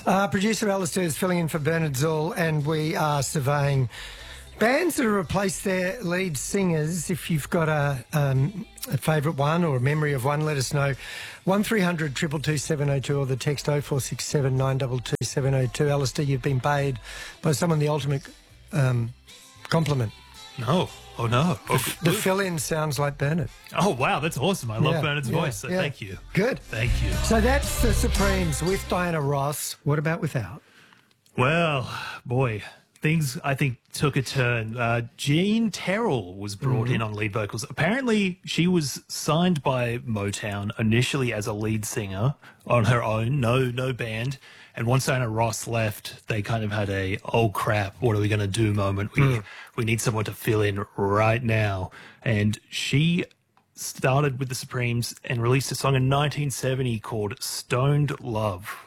Producer Alistair is filling in for Bernard Zoll, and we are surveying bands that have replaced their lead singers. If you've got a favourite one or a memory of one, let us know. 1300 222 702 or the text 0467 922 702. Alistair, you've been paid by someone the ultimate compliment. No. Oh, no. The fill-in sounds like Bernard. Oh, wow. That's awesome. I love Bernard's voice, so thank you. Good. Thank you. So that's the Supremes with Diana Ross. What about without? Well, boy, things, I think, took a turn. Jean Terrell was brought in on lead vocals. Apparently, she was signed by Motown initially as a lead singer on her own, no band. And once Diana Ross left, they kind of had a, oh, crap, what are we going to do moment. We need someone to fill in right now. And she started with the Supremes and released a song in 1970 called Stoned Love.